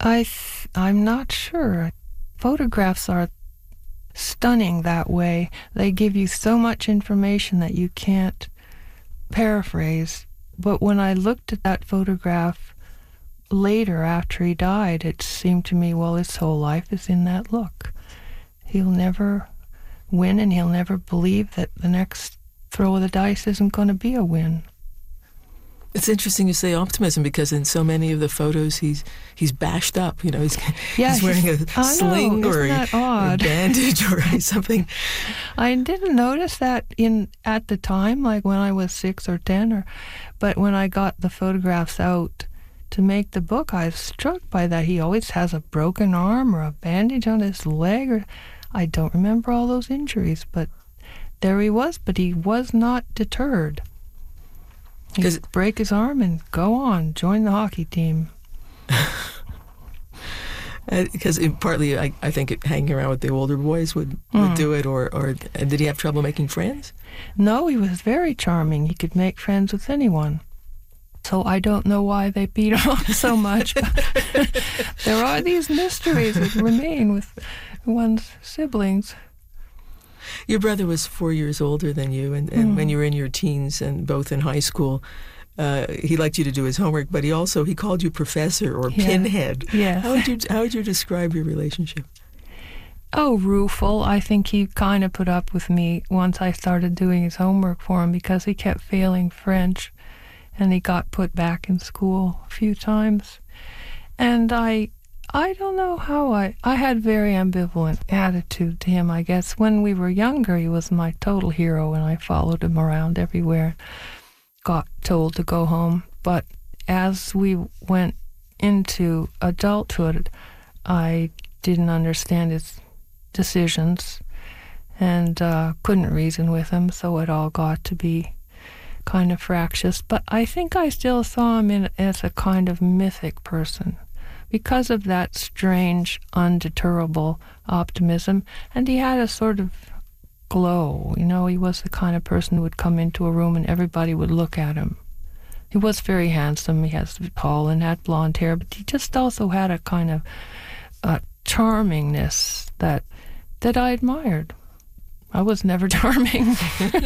I'm not sure. Photographs are stunning that way. They give you so much information that you can't paraphrase. But when I looked at that photograph later after he died, it seemed to me, well, his whole life is in that look. He'll never win, and he'll never believe that the next throw of the dice isn't going to be a win. It's interesting you say optimism, because in so many of the photos he's bashed up. You know, he's wearing a sling or a bandage or something. I didn't notice that at the time, like when I was 6 or 10, but when I got the photographs out to make the book, I was struck by that. He always has a broken arm or a bandage on his leg, or I don't remember all those injuries, but there he was. But he was not deterred. He'd break his arm and go on, join the hockey team. Because partly, I think hanging around with the older boys would do it, or did he have trouble making friends? No, he was very charming. He could make friends with anyone. So I don't know why they beat him up so much. But there are these mysteries that remain with one's siblings. Your brother was 4 years older than you, and when you were in your teens and both in high school, he liked you to do his homework, but he called you professor or pinhead. Yeah. How would you describe your relationship? Oh, rueful. I think he kind of put up with me once I started doing his homework for him, because he kept failing French, and he got put back in school a few times. And I don't know how I had very ambivalent attitude to him, I guess. When we were younger, he was my total hero, and I followed him around everywhere, got told to go home. But as we went into adulthood, I didn't understand his decisions and couldn't reason with him, so it all got to be kind of fractious. But I think I still saw him as a kind of mythic person, because of that strange, undeterrable optimism. And he had a sort of glow. You know, he was the kind of person who would come into a room and everybody would look at him. He was very handsome. He was tall and had blonde hair, but he just also had a kind of charmingness that I admired. I was never charming.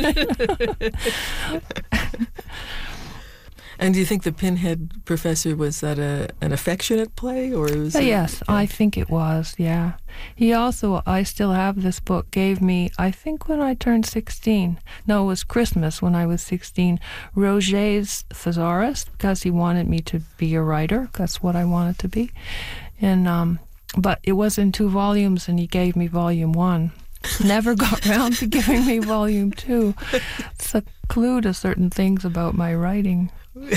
And do you think the Pinhead Professor, was that an affectionate play, or was it? Yes, I think it was, yeah. He also, I still have this book, gave me, I think when I turned 16, no, it was Christmas when I was 16, Roget's Thesaurus, because he wanted me to be a writer. That's what I wanted to be. And but it was in 2 volumes, and he gave me volume 1. Never got round to giving me volume 2. It's a clue to certain things about my writing.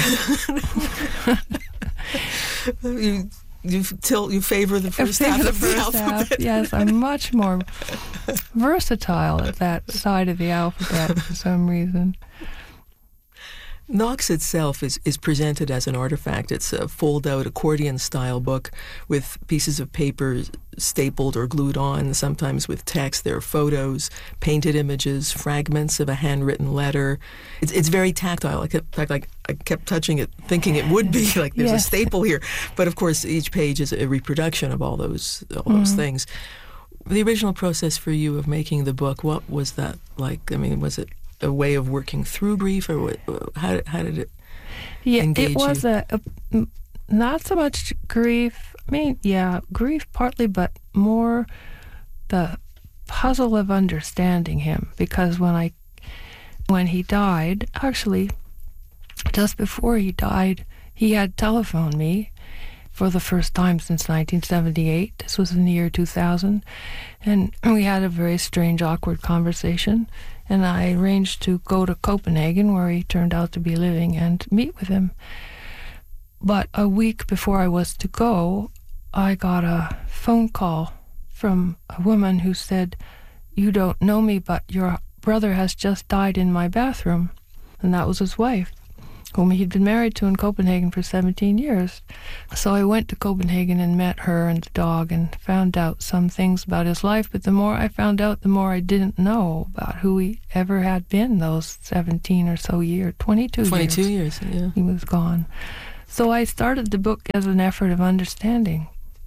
You favor the first half of the alphabet. Yes, I'm much more versatile at that side of the alphabet for some reason. Knox itself is presented as an artifact. It's a fold-out accordion-style book with pieces of paper stapled or glued on, sometimes with text. There are photos, painted images, fragments of a handwritten letter. It's very tactile. I kept touching it, thinking it would be like there's a staple here. But of course, each page is a reproduction of all those things. The original process for you of making the book, what was that like? I mean, was it a way of working through grief, or how did it engage you? It was not so much grief. I mean, grief partly, but more the puzzle of understanding him. Because when he died, actually, just before he died, he had telephoned me for the first time since 1978. This was in the year 2000. And we had a very strange, awkward conversation. And I arranged to go to Copenhagen, where he turned out to be living, and meet with him. But a week before I was to go, I got a phone call from a woman who said, "You don't know me, but your brother has just died in my bathroom." And that was his wife, whom he'd been married to in Copenhagen for 17 years. So I went to Copenhagen and met her and the dog and found out some things about his life. But the more I found out, the more I didn't know about who he ever had been those 17 or so years, 22 years. 22 years, yeah. He was gone. So I started the book as an effort of understanding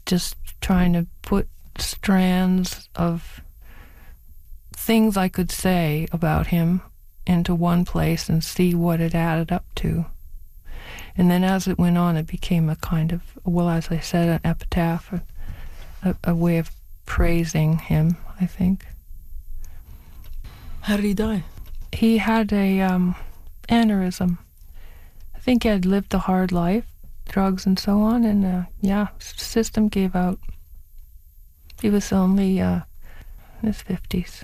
just trying to put strands of things I could say about him into one place and see what it added up to. And then as it went on, it became a kind of, well, as I said, an epitaph, a way of praising him, I think. How did he die? He had a aneurysm. I think he had lived a hard life, drugs and so on, and system gave out. He was only in his 50s.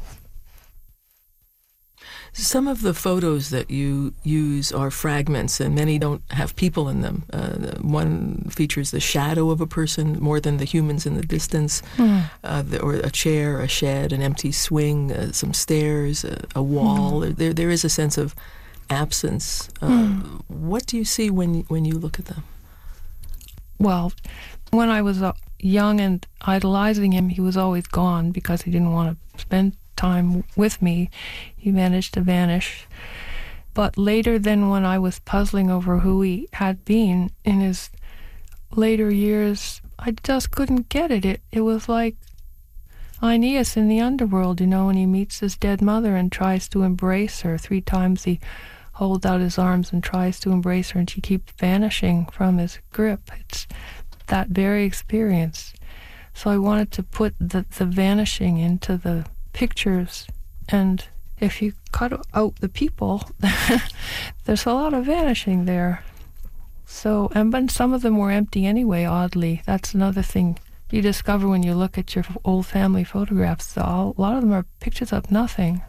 Some of the photos that you use are fragments, and many don't have people in them. One features the shadow of a person more than the humans in the distance, or a chair, a shed, an empty swing, some stairs, a wall. There is a sense of absence. What do you see when you look at them? Well, when I was young and idolizing him, he was always gone because he didn't want to spend time with me. He managed to vanish. But later, then, when I was puzzling over who he had been in his later years, I just couldn't get it. It was like Aeneas in the underworld, when he meets his dead mother and tries to embrace her. 3 times he holds out his arms and tries to embrace her, and she keeps vanishing from his grip. It's that very experience. So I wanted to put the vanishing into the pictures, and if you cut out the people, there's a lot of vanishing there. So, but some of them were empty anyway, oddly. That's another thing you discover when you look at your old family photographs. A lot of them are pictures of nothing.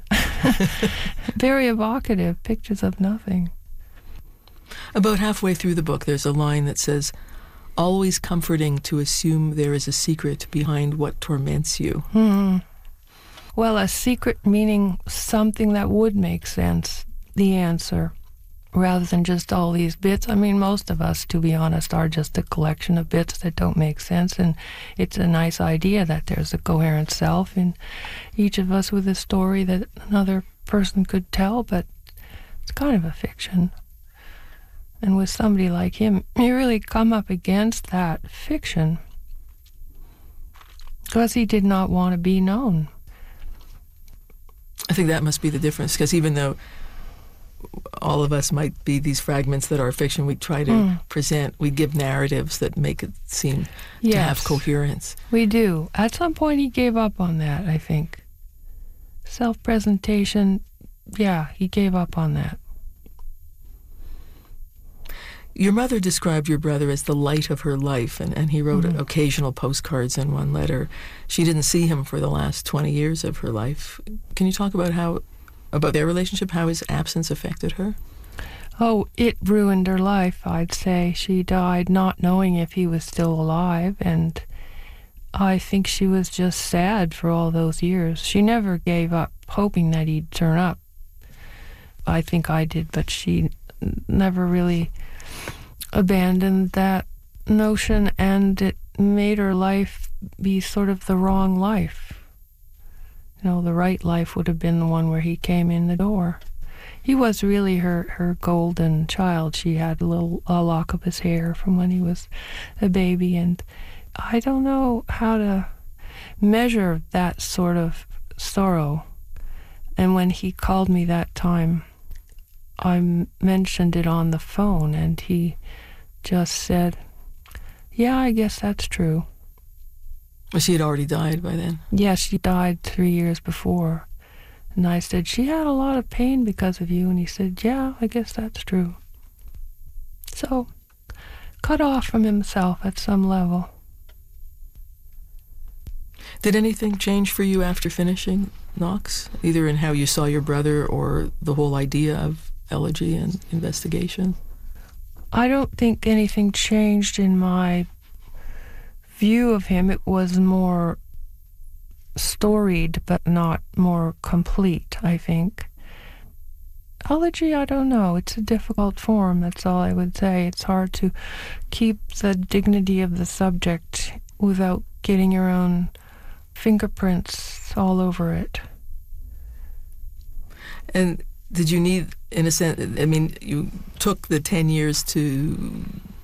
Very evocative pictures of nothing. About halfway through the book, there's a line that says, "Always comforting to assume there is a secret behind what torments you." Well, a secret meaning something that would make sense, the answer, rather than just all these bits. I mean, most of us, to be honest, are just a collection of bits that don't make sense, and it's a nice idea that there's a coherent self in each of us with a story that another person could tell, but it's kind of a fiction. And with somebody like him, you really come up against that fiction because he did not want to be known. I think that must be the difference, because even though all of us might be these fragments that are fiction, we try to we give narratives that make it seem to have coherence. We do. At some point he gave up on that, I think. Self-presentation, he gave up on that. Your mother described your brother as the light of her life, and he wrote occasional postcards in one letter. She didn't see him for the last 20 years of her life. Can you talk about their relationship, how his absence affected her? Oh, it ruined her life, I'd say. She died not knowing if he was still alive, and I think she was just sad for all those years. She never gave up hoping that he'd turn up. I think I did, but she never really abandoned that notion, and it made her life be sort of the wrong life. The right life would have been the one where he came in the door. He was really her golden child. She had a lock of his hair from when he was a baby, and I don't know how to measure that sort of sorrow. And when he called me that time, I mentioned it on the phone, and he just said, "Yeah, I guess that's true." Well, she had already died by then. Yes, she died 3 years before. And I said, "She had a lot of pain because of you." And he said, "Yeah, I guess that's true." So, cut off from himself at some level. Did anything change for you after finishing Knox, either in how you saw your brother or the whole idea of elegy and investigation? I don't think anything changed in my view of him. It was more storied, but not more complete, I think. Elegy, I don't know. It's a difficult form, that's all I would say. It's hard to keep the dignity of the subject without getting your own fingerprints all over it. And did you need, in a sense, I mean, you took the 10 years to